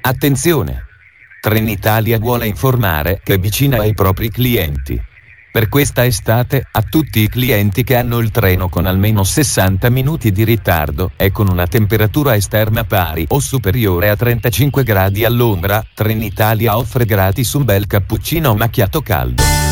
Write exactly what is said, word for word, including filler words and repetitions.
Attenzione! Trenitalia vuole informare che è vicina ai propri clienti. Per questa estate, a tutti i clienti che hanno il treno con almeno sessanta minuti di ritardo e con una temperatura esterna pari o superiore a trentacinque gradi a Londra, Trenitalia offre gratis un bel cappuccino macchiato caldo.